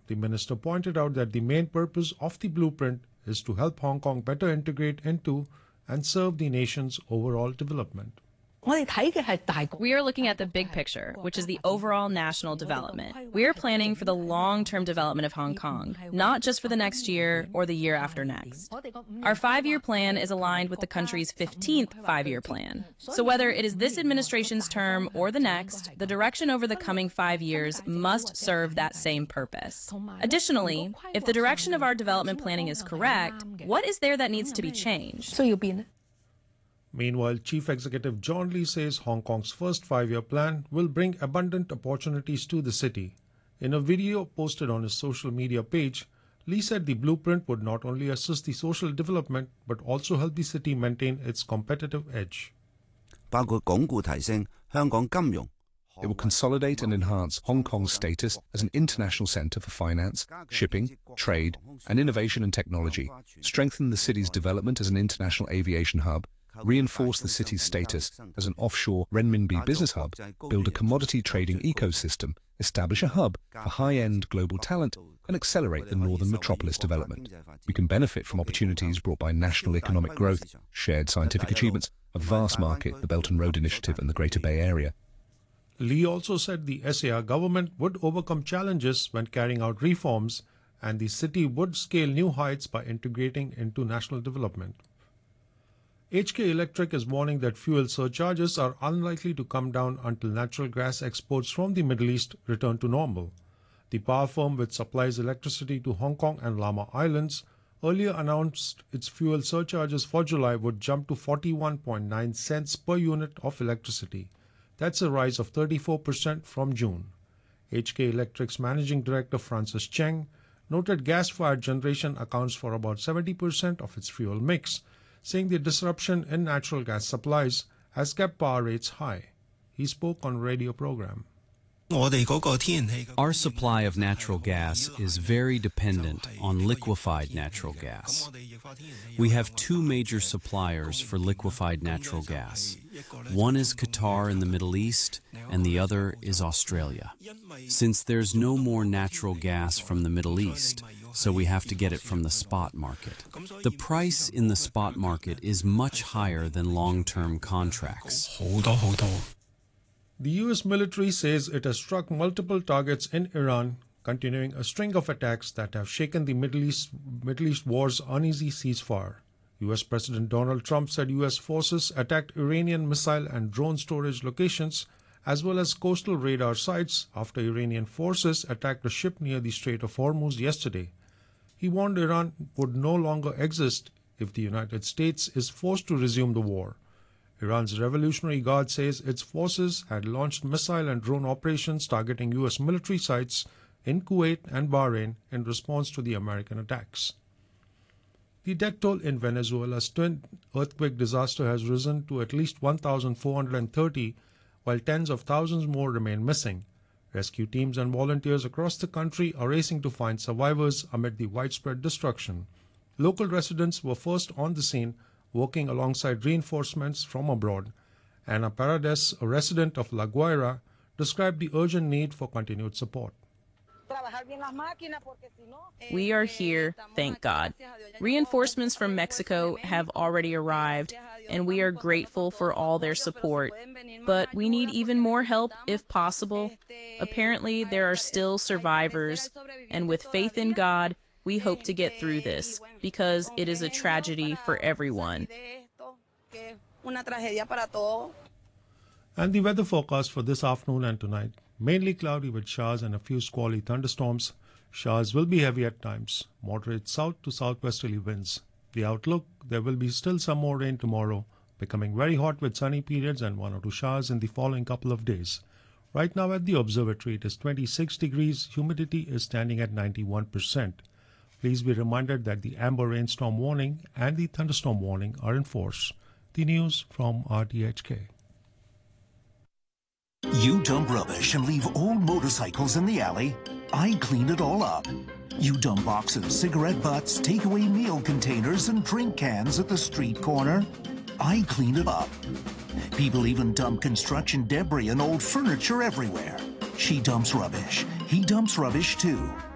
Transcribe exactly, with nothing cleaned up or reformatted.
The minister pointed out that the main purpose of the blueprint is to help Hong Kong better integrate into and serve the nation's overall development. We are looking at the big picture, which is the overall national development. We are planning for the long-term development of Hong Kong, not just for the next year or the year after next. Our five-year plan is aligned with the country's fifteenth five-year plan. So whether it is this administration's term or the next, the direction over the coming five years must serve that same purpose. Additionally, if the direction of our development planning is correct, what is there that needs to be changed? Meanwhile, Chief Executive John Lee says Hong Kong's first five-year plan will bring abundant opportunities to the city. In a video posted on his social media page, Lee said the blueprint would not only assist the social development but also help the city maintain its competitive edge. It will consolidate and enhance Hong Kong's status as an international centre for finance, shipping, trade, and innovation and technology, strengthen the city's development as an international aviation hub, reinforce the city's status as an offshore renminbi business hub, build a commodity trading ecosystem, establish a hub for high-end global talent, and accelerate the northern metropolis development. We can benefit from opportunities brought by national economic growth, shared scientific achievements, a vast market, the Belt and Road Initiative, and the Greater Bay Area. Lee also said the S A R government would overcome challenges when carrying out reforms, and the city would scale new heights by integrating into national development. H K Electric is warning that fuel surcharges are unlikely to come down until natural gas exports from the Middle East return to normal. The power firm, which supplies electricity to Hong Kong and Lamma Islands, earlier announced its fuel surcharges for July would jump to forty-one point nine cents per unit of electricity. That's a rise of thirty-four percent from June. H K Electric's managing director Francis Cheng noted gas-fired generation accounts for about seventy percent of its fuel mix, saying the disruption in natural gas supplies has kept power rates high. He spoke on a radio program. Our supply of natural gas is very dependent on liquefied natural gas. We have two major suppliers for liquefied natural gas. One is Qatar in the Middle East, and the other is Australia. Since there's no more natural gas from the Middle East, so we have to get it from the spot market. The price in the spot market is much higher than long-term contracts. The U S military says it has struck multiple targets in Iran, continuing a string of attacks that have shaken the Middle East, Middle East war's uneasy ceasefire. U S President Donald Trump said U S forces attacked Iranian missile and drone storage locations as well as coastal radar sites after Iranian forces attacked a ship near the Strait of Hormuz yesterday. He warned Iran would no longer exist if the United States is forced to resume the war. Iran's Revolutionary Guard says its forces had launched missile and drone operations targeting U S military sites in Kuwait and Bahrain in response to the American attacks. The death toll in Venezuela's twin earthquake disaster has risen to at least one thousand four hundred thirty, while tens of thousands more remain missing. Rescue teams and volunteers across the country are racing to find survivors amid the widespread destruction. Local residents were first on the scene, working alongside reinforcements from abroad. Ana Paredes, a resident of La Guaira, described the urgent need for continued support. We are here, thank God. Reinforcements from Mexico have already arrived, and we are grateful for all their support. But we need even more help if possible. Apparently, there are still survivors, and with faith in God, we hope to get through this, because it is a tragedy for everyone. And the weather forecast for this afternoon and tonight: mainly cloudy with showers and a few squally thunderstorms. Showers will be heavy at times, moderate south to southwesterly winds. The outlook: there will be still some more rain tomorrow, becoming very hot with sunny periods and one or two showers in the following couple of days. Right now at the observatory it is twenty-six degrees, humidity is standing at ninety-one percent. Please be reminded that the amber rainstorm warning and the thunderstorm warning are in force. The news from R T H K. You dump rubbish and leave old motorcycles in the alley, I clean it all up. You dump boxes, cigarette butts, takeaway meal containers, and drink cans at the street corner, I clean it up. People even dump construction debris and old furniture everywhere. She dumps rubbish. He dumps rubbish too.